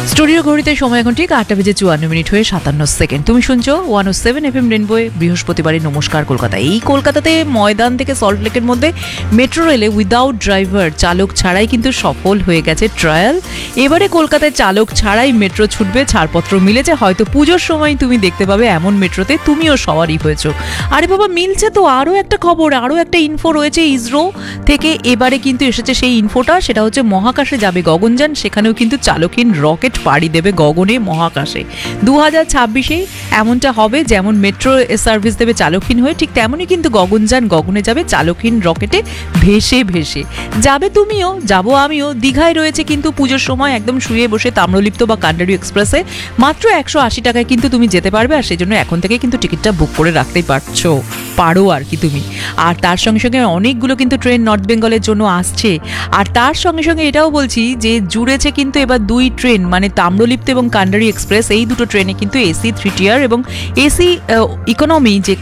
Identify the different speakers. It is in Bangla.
Speaker 1: স্টুডিও ঘড়িতে সময় এখন ঠিক 8:54 হয়ে 57 তুমি শুনছো 107 FM রেনবোয়ে বৃহস্পতিবারে নমস্কার কলকাতা। এই কলকাতাতে ময়দান থেকে সল্টলেকের মধ্যে মেট্রো রেলে উইদাউট ড্রাইভার, চালক ছাড়াই কিন্তু সফল হয়ে গেছে ট্রায়াল। এবারে কলকাতায় চালক ছাড়াই মেট্রো ছুটবে, ছাড়পত্র মিলেছে, হয়তো পুজোর সময় তুমি দেখতে পাবে এমন মেট্রোতে তুমিও সওয়ারি হয়েছো। আরে বাবা, মিলছে তো। আরও একটা খবর, আরও একটা ইনফো রয়েছে ইসরো থেকে। এবারে কিন্তু এসেছে সেই ইনফোটা, সেটা হচ্ছে মহাকাশে যাবে গগনযান, সেখানেও কিন্তু চালকহীন রকেট পাড়ি দেবে গগনে মহাকাশে। 2026-এ এমনটা হবে, যেমন মেট্রো সার্ভিস দেবে চালকহীন হয়ে, ঠিক তেমনই কিন্তু গগনযান গগনে যাবে চালকহীন রকেটে ভেসে ভেসে। যাবে তুমিও, যাবো আমিও। দীঘায় রয়েছে কিন্তু পুজোর সময় একদম শুয়ে বসে তাম্রলিপ্ত বা কান্ডারি এক্সপ্রেসে মাত্র 180 টাকায় কিন্তু তুমি যেতে পারবে। আর সেই জন্য এখন থেকে কিন্তু টিকিটটা বুক করে রাখতেই পারো আর কি তুমি। আর তার সঙ্গে সঙ্গে অনেকগুলো কিন্তু ট্রেন নর্থ বেঙ্গলের জন্য আসছে। আর তার সঙ্গে সঙ্গে এটাও বলছি যে জুড়েছে কিন্তু এবার 2 ট্রেন, মানে তাম্রলিপ্ত এবং কান্ডারি এক্সপ্রেস, এই দুটো ট্রেনে কিন্তু এসি 3 টিয়ার এবং এসি ইকোনমি যে